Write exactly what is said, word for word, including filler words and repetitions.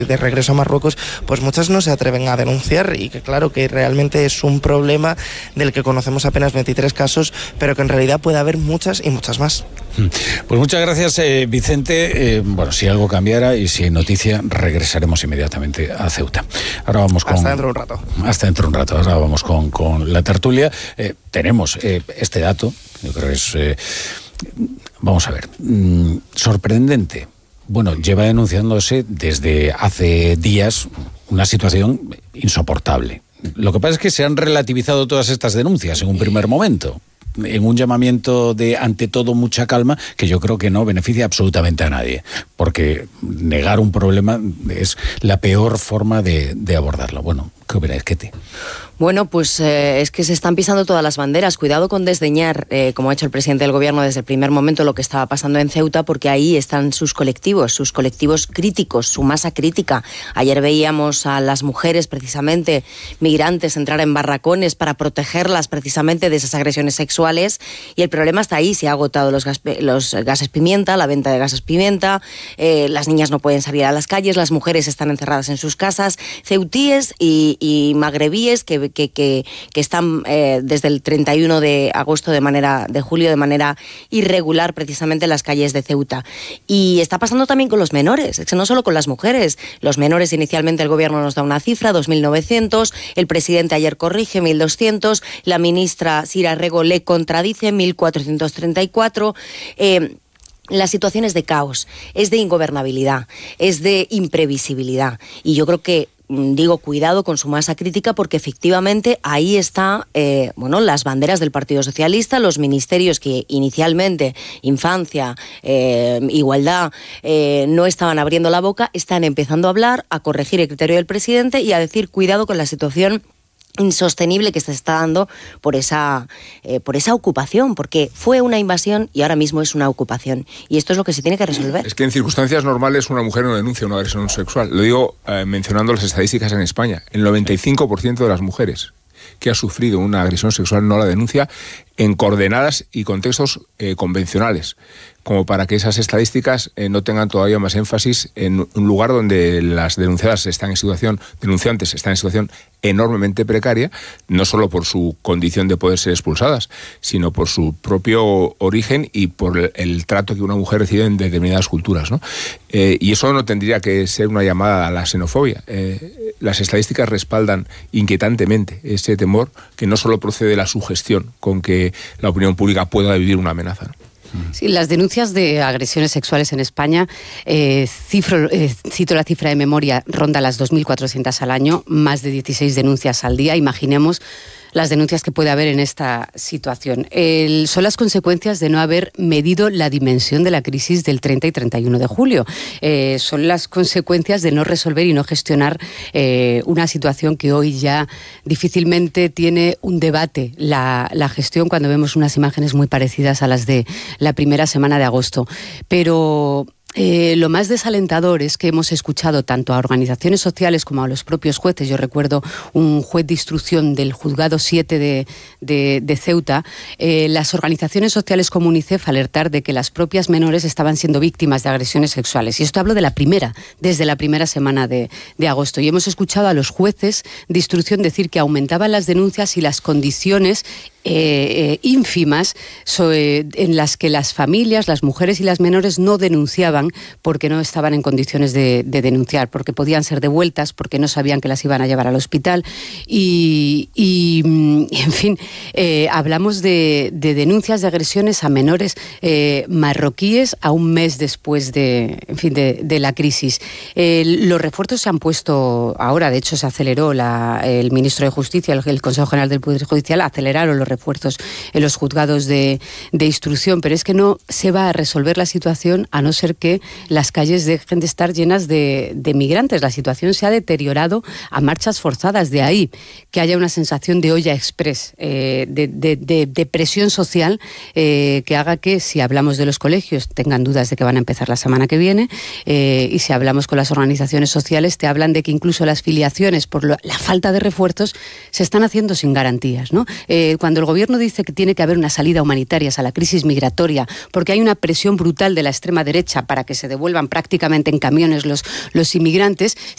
de regreso a Marruecos, pues muchas no se atreven a denunciar, y que claro que realmente es un problema del que conocemos apenas veintitrés casos, pero que en realidad puede haber muchas y muchas más. Pues muchas gracias, eh, Vicente. Eh, bueno, si algo cambiara y si hay noticia, regresaremos inmediatamente a Ceuta. Ahora vamos con... Hasta dentro de un rato. Hasta dentro de un rato. Ahora vamos con, con la tertulia. Eh, tenemos eh, este dato, yo creo que es... Eh, vamos a ver, mm, sorprendente. Bueno, lleva denunciándose desde hace días una situación insoportable. Lo que pasa es que se han relativizado todas estas denuncias en un primer momento, en un llamamiento de, ante todo, mucha calma, que yo creo que no beneficia absolutamente a nadie, porque negar un problema es la peor forma de, de abordarlo. Bueno, ¿qué opináis, Ketty? Bueno, pues eh, es que se están pisando todas las banderas. Cuidado con desdeñar, eh, como ha hecho el presidente del gobierno desde el primer momento, lo que estaba pasando en Ceuta, porque ahí están sus colectivos, sus colectivos críticos, su masa crítica. Ayer veíamos a las mujeres, precisamente, migrantes, entrar en barracones para protegerlas precisamente de esas agresiones sexuales, y el problema está ahí. Se ha agotado los, gas, los gases pimienta, la venta de gases pimienta, eh, las niñas no pueden salir a las calles, las mujeres están encerradas en sus casas, ceutíes y, y magrebíes que Que, que, que están eh, desde el treinta y uno de agosto de manera de julio de manera irregular precisamente en las calles de Ceuta. Y está pasando también con los menores, es que no solo con las mujeres. Los menores, inicialmente el gobierno nos da una cifra, dos mil novecientos, el presidente ayer corrige, mil doscientos, la ministra Sira Rego le contradice, mil cuatrocientos treinta y cuatro. Eh, La situación es de caos, es de ingobernabilidad, es de imprevisibilidad. Y yo creo que digo, cuidado con su masa crítica, porque efectivamente ahí está, eh, bueno, las banderas del Partido Socialista, los ministerios que inicialmente, infancia, eh, igualdad, eh, no estaban abriendo la boca, están empezando a hablar, a corregir el criterio del presidente y a decir cuidado con la situación insostenible que se está dando por esa eh, por esa ocupación, porque fue una invasión y ahora mismo es una ocupación, y esto es lo que se tiene que resolver. Es que en circunstancias normales una mujer no denuncia una agresión sexual. Lo digo eh, mencionando las estadísticas en España. El noventa y cinco por ciento de las mujeres que ha sufrido una agresión sexual no la denuncia en coordenadas y contextos eh, convencionales, como para que esas estadísticas eh, no tengan todavía más énfasis en un lugar donde las denunciadas están en situación, denunciantes están en situación enormemente precaria, no solo por su condición de poder ser expulsadas, sino por su propio origen y por el, el trato que una mujer recibe en determinadas culturas, ¿no? Eh, y eso no tendría que ser una llamada a la xenofobia. Eh, las estadísticas respaldan inquietantemente ese temor que no solo procede de la sugestión con que la opinión pública pueda vivir una amenaza, ¿no? Sí, las denuncias de agresiones sexuales en España, eh, cifro, eh, cito la cifra de memoria, ronda las dos mil cuatrocientas al año, más de dieciséis denuncias al día. Imaginemos las denuncias que puede haber en esta situación. El, son las consecuencias de no haber medido la dimensión de la crisis del treinta y treinta y uno de julio. Eh, son las consecuencias de no resolver y no gestionar eh, una situación que hoy ya difícilmente tiene un debate. La, la gestión, cuando vemos unas imágenes muy parecidas a las de la primera semana de agosto. Pero Eh, lo más desalentador es que hemos escuchado tanto a organizaciones sociales como a los propios jueces. Yo recuerdo un juez de instrucción del juzgado siete de, de, de Ceuta, eh, las organizaciones sociales como UNICEF alertar de que las propias menores estaban siendo víctimas de agresiones sexuales. Y esto hablo de la primera, desde la primera semana de, de agosto. Y hemos escuchado a los jueces de instrucción decir que aumentaban las denuncias y las condiciones Eh, eh, ínfimas so, eh, en las que las familias, las mujeres y las menores no denunciaban porque no estaban en condiciones de, de denunciar, porque podían ser devueltas, porque no sabían que las iban a llevar al hospital y, y en fin, eh, hablamos de, de denuncias de agresiones a menores eh, marroquíes a un mes después de, en fin, de, de la crisis. Eh, los refuerzos se han puesto ahora, de hecho se aceleró la, el ministro de Justicia, el, el Consejo General del Poder Judicial, aceleraron los refuerzos en los juzgados de, de instrucción, pero es que no se va a resolver la situación a no ser que las calles dejen de estar llenas de, de migrantes. La situación se ha deteriorado a marchas forzadas, de ahí que haya una sensación de olla express, eh, de, de, de, de presión social eh, que haga que, si hablamos de los colegios, tengan dudas de que van a empezar la semana que viene, eh, y si hablamos con las organizaciones sociales, te hablan de que incluso las filiaciones, por lo, la falta de refuerzos, se están haciendo sin garantías, ¿no? Eh, cuando el gobierno dice que tiene que haber una salida humanitaria a la crisis migratoria porque hay una presión brutal de la extrema derecha para que se devuelvan prácticamente en camiones los, los inmigrantes,